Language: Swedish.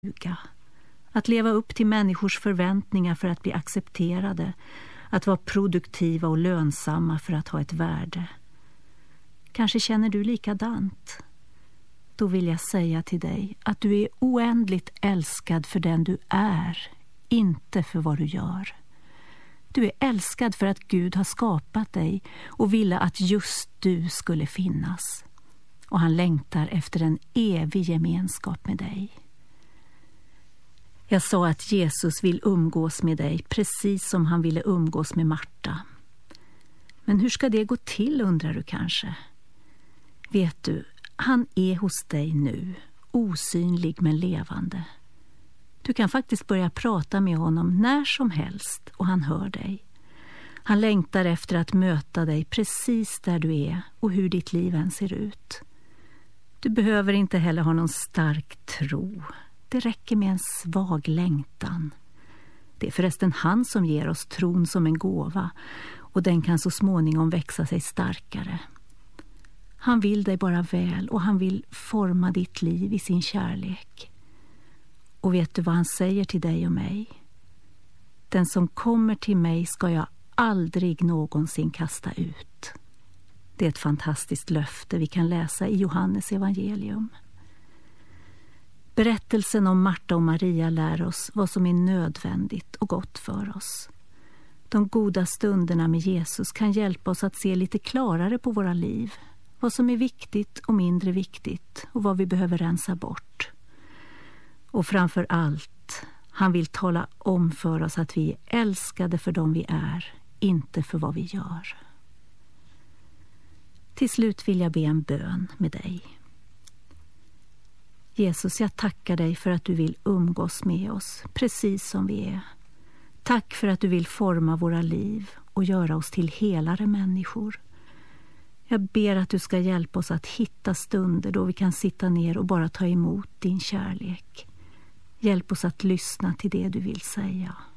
Att leva upp till människors förväntningar för att bli accepterade, att vara produktiva och lönsamma för att ha ett värde. Kanske känner du likadant. Då vill jag säga till dig att du är oändligt älskad för den du är, inte för vad du gör. Du är älskad för att Gud har skapat dig och ville att just du skulle finnas. Och han längtar efter en evig gemenskap med dig. Jag sa att Jesus vill umgås med dig precis som han ville umgås med Marta. Men hur ska det gå till, undrar du kanske? Vet du, han är hos dig nu, osynlig men levande. Du kan faktiskt börja prata med honom när som helst och han hör dig. Han längtar efter att möta dig precis där du är och hur ditt liv än ser ut. Du behöver inte heller ha någon stark tro. Det räcker med en svag längtan. Det är förresten han som ger oss tron som en gåva och den kan så småningom växa sig starkare. Han vill dig bara väl och han vill forma ditt liv i sin kärlek. Och vet du vad han säger till dig och mig? Den som kommer till mig ska jag aldrig någonsin kasta ut. Det är ett fantastiskt löfte vi kan läsa i Johannes evangelium. Berättelsen om Marta och Maria lär oss vad som är nödvändigt och gott för oss. De goda stunderna med Jesus kan hjälpa oss att se lite klarare på våra liv. Vad som är viktigt och mindre viktigt och vad vi behöver rensa bort. Och framför allt, han vill tala om för oss att vi är älskade för dem vi är, inte för vad vi gör. Till slut vill jag be en bön med dig. Jesus, jag tackar dig för att du vill umgås med oss, precis som vi är. Tack för att du vill forma våra liv och göra oss till helare människor. Jag ber att du ska hjälpa oss att hitta stunder då vi kan sitta ner och bara ta emot din kärlek. Hjälp oss att lyssna till det du vill säga.